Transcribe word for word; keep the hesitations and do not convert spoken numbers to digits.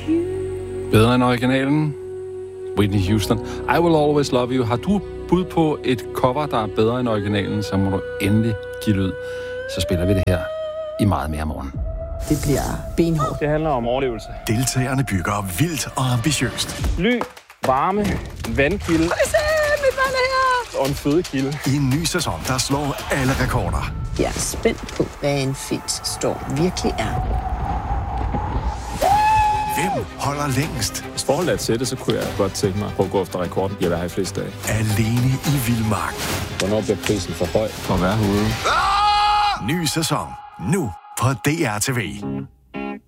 Bedre end originalen. Whitney Houston. I Will Always Love You. Har du bud på et cover, der er bedre end originalen, så må du endelig give lyd. Så spiller vi det her i meget mere morgen. Det bliver benhårdt. Det handler om overlevelse. Deltagerne bygger vildt og ambitiøst. Ly, varme, vandkilde. Mit vand er her! Og en fødekilde. I en ny sæson, der slår alle rekorder. Jeg er spændt på, hvad en Fitz-storm virkelig er. Hvem holder længst? Hvis forholdet er til det, så kunne jeg godt tænke mig at gå efter rekorden. Jeg vil have i flest dage. Alene i vildmark. Hvornår bliver prisen for høj for at være herude? Ah! Ny sæson. Nu på D R T V.